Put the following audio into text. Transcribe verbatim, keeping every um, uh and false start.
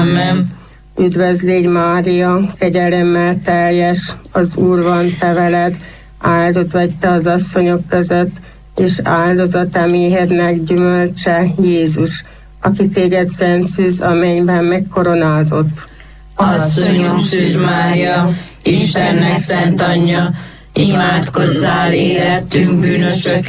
Amen. Üdvözl légy, Mária, kegyelemmel teljes, az Úr van te veled, áldott vagy te az asszonyok között, és áldott a te méhednek gyümölcse, Jézus, aki téged szent szűz a mennyben megkoronázott. Asszonyom Szűz Mária, Istennek szent anyja, imádkozzál érettünk bűnösök